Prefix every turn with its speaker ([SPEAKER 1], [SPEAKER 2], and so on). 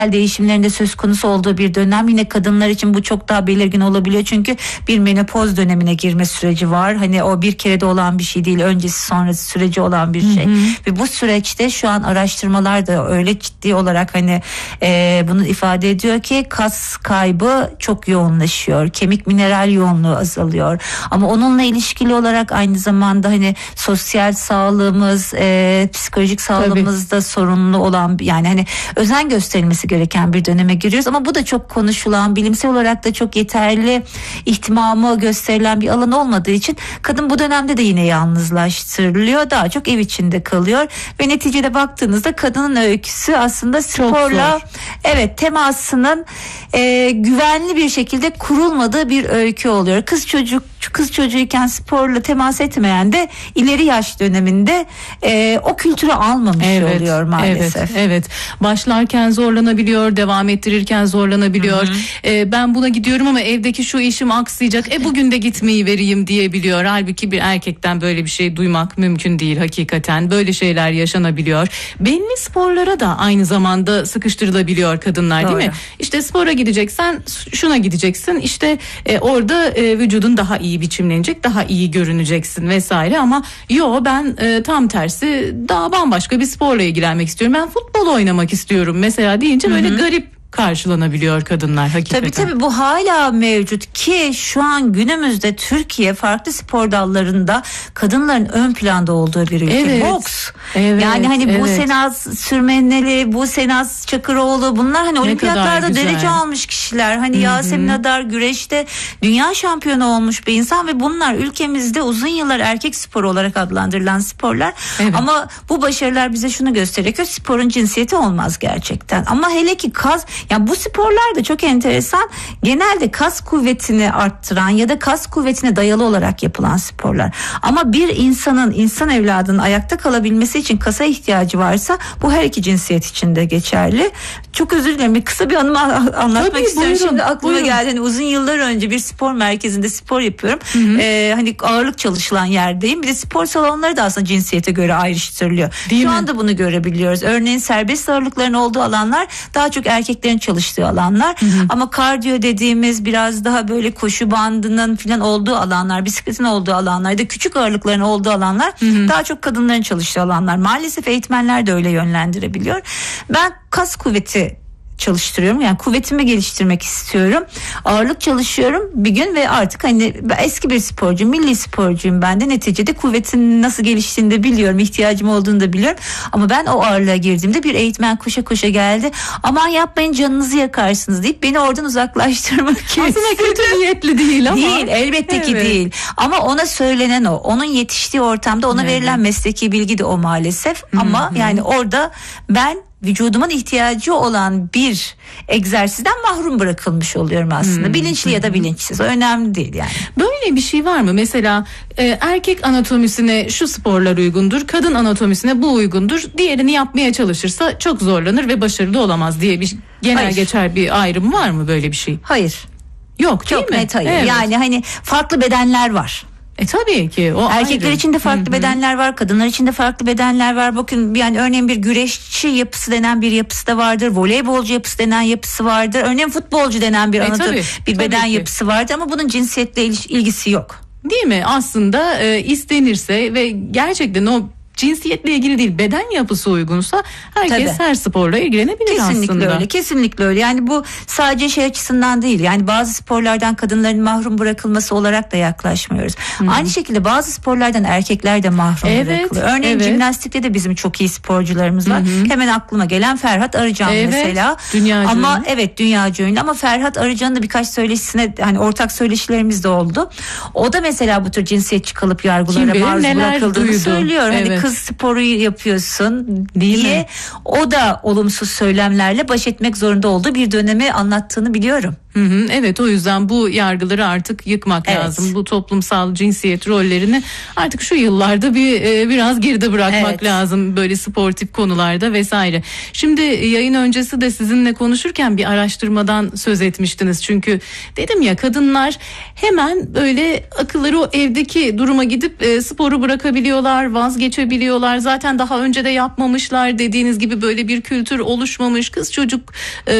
[SPEAKER 1] değişimlerinde söz konusu olduğu bir dönem. Yine kadınlar için bu çok daha belirgin olabiliyor. Çünkü bir menopoz dönemine girme süreci var. Hani o bir kere de olan bir şey değil. Öncesi sonrası süreci olan bir şey. Ve bu süreçte şu an araştırmalar da öyle ciddi olarak hani bunu ifade ediyor ki kas kaybı çok yoğunlaşıyor. Kemik mineral yoğunluğu azalıyor. Ama onunla ilişkili olarak aynı zamanda hani sosyal sağlığımız, psikolojik sağlığımızda sorunlu olan, yani hani özen gösterilmesi gereken bir döneme giriyoruz. Ama bu da çok konuşulan, bilimsel olarak da çok yeterli ihtimamı gösterilen bir alan olmadığı için kadın bu dönemde de yine yalnızlaştırılıyor. Daha çok ev içinde kalıyor ve neticede baktığınızda kadının öyküsü aslında sporla temasının güvenli bir şekilde kurulmadığı bir öykü oluyor. Kız çocuğuyken sporla temas etmeyen de ileri yaş döneminde o kültürü almamış oluyor maalesef.
[SPEAKER 2] Evet. Başlarken zorlanabiliyor, devam ettirirken zorlanabiliyor. Ben buna gidiyorum ama evdeki şu işim aksayacak. Bugün de gitmeyi vereyim diyebiliyor. Halbuki bir erkekten böyle bir şey duymak mümkün değil hakikaten. Böyle şeyler yaşanabiliyor. Belli sporlara da aynı zamanda sıkıştırılabiliyor kadınlar, değil mi? İşte spora gideceksen şuna gideceksin. İşte orada vücudun daha iyi biçimlenecek, daha iyi görüneceksin vesaire. Ama ben tam tersi daha bambaşka bir sporla ilgilenmek istiyorum. Ben futbol oynamak istiyorum mesela deyince böyle garip karşılanabiliyor kadınlar hakikaten.
[SPEAKER 1] Tabii bu hala mevcut ki şu an günümüzde Türkiye farklı spor dallarında kadınların ön planda olduğu bir ülke. Boks. Yani hani bu Senaz Sürmeneli, bu Senaz Çakıroğlu, bunlar hani olimpiyatlarda derece almış kişiler. Hani Yasemin Adar güreşte dünya şampiyonu olmuş bir insan ve bunlar ülkemizde uzun yıllar erkek sporu olarak adlandırılan sporlar. Ama bu başarılar bize şunu gösteriyor ki sporun cinsiyeti olmaz gerçekten. Ama hele ki yani bu sporlar da çok enteresan. Genelde kas kuvvetini arttıran ya da kas kuvvetine dayalı olarak yapılan sporlar. Ama bir insan evladının ayakta kalabilmesi için kasa ihtiyacı varsa bu her iki cinsiyet için de geçerli. Çok özür dilerim. Kısa bir anımı anlatmak istiyorum. Şimdi aklıma geldi. Hani uzun yıllar önce bir spor merkezinde spor yapıyorum. Hani ağırlık çalışılan yerdeyim. Bir de spor salonları da aslında cinsiyete göre ayrıştırılıyor. Şu anda bunu görebiliyoruz. Örneğin serbest ağırlıkların olduğu alanlar daha çok erkeklerin çalıştığı alanlar. Ama kardiyo dediğimiz biraz daha böyle koşu bandının falan olduğu alanlar, bisikletin olduğu alanlar, da küçük ağırlıkların olduğu alanlar daha çok kadınların çalıştığı alanlar. Maalesef eğitmenler de öyle yönlendirebiliyor. Ben kas kuvveti çalıştırıyorum. Yani kuvvetimi geliştirmek istiyorum. Ağırlık çalışıyorum bir gün ve artık hani eski bir sporcu, milli sporcuyum ben de. Neticede kuvvetin nasıl geliştiğini de biliyorum. İhtiyacım olduğunu da biliyorum. Ama ben o ağırlığa girdiğimde bir eğitmen koşa koşa geldi. Aman yapmayın, canınızı yakarsınız deyip beni oradan uzaklaştırmak için.
[SPEAKER 2] Aslında kötü niyetli değil ama.
[SPEAKER 1] Değil, elbette ki değil. Ama ona söylenen o. Onun yetiştiği ortamda ona verilen mesleki bilgi de o maalesef. Ama yani orada ben vücudumun ihtiyacı olan bir egzersizden mahrum bırakılmış oluyorum aslında. Bilinçli ya da bilinçsiz, o önemli değil yani.
[SPEAKER 2] Böyle bir şey var mı? Mesela erkek anatomisine şu sporlar uygundur, kadın anatomisine bu uygundur. Diğerini yapmaya çalışırsa çok zorlanır ve başarılı olamaz diye bir genel geçer bir ayrım var mı, böyle bir şey?
[SPEAKER 1] Hayır.
[SPEAKER 2] Yok, değil
[SPEAKER 1] çok
[SPEAKER 2] mi?
[SPEAKER 1] Net hayır. Yani hani farklı bedenler var.
[SPEAKER 2] Tabii ki. O
[SPEAKER 1] erkekler
[SPEAKER 2] ayrı.
[SPEAKER 1] için de farklı bedenler var, kadınlar için de farklı bedenler var. Bakın yani örneğin bir güreşçi yapısı denen bir yapısı da vardır. Voleybolcu yapısı denen yapısı vardır. Örneğin futbolcu denen bir beden yapısı vardır ama bunun cinsiyetle ilgisi yok.
[SPEAKER 2] Değil mi? Aslında istenirse ve gerçekten o cinsiyetle ilgili değil, beden yapısı uygunsa herkes her sporla ilgilenebilir aslında.
[SPEAKER 1] Kesinlikle öyle. Yani bu sadece şey açısından değil. Yani bazı sporlardan kadınların mahrum bırakılması olarak da yaklaşmıyoruz. Aynı şekilde bazı sporlardan erkekler de mahrum bırakılıyor. Örneğin jimnastikte de bizim çok iyi sporcularımız var. Hemen aklıma gelen Ferhat Arıcan mesela.
[SPEAKER 2] Dünyaca
[SPEAKER 1] ama dünyaca ünlü. Ama Ferhat Arıcan'ın da birkaç söyleşisine hani ortak söyleşilerimiz de oldu. O da mesela bu tür cinsiyetçi kalıp yargılara maruz bırakıldığını söylüyor. Hani kız sporu yapıyorsun diye o da olumsuz söylemlerle baş etmek zorunda olduğu bir dönemi anlattığını biliyorum.
[SPEAKER 2] Evet, o yüzden bu yargıları artık yıkmak lazım. Bu toplumsal cinsiyet rollerini artık şu yıllarda biraz geride bırakmak lazım, böyle sportif konularda vesaire. Şimdi yayın öncesi de sizinle konuşurken bir araştırmadan söz etmiştiniz. Çünkü dedim ya, kadınlar hemen böyle akılları o evdeki duruma gidip sporu bırakabiliyorlar, vazgeçebiliyorlar. Zaten daha önce de yapmamışlar, dediğiniz gibi böyle bir kültür oluşmamış. Kız çocuk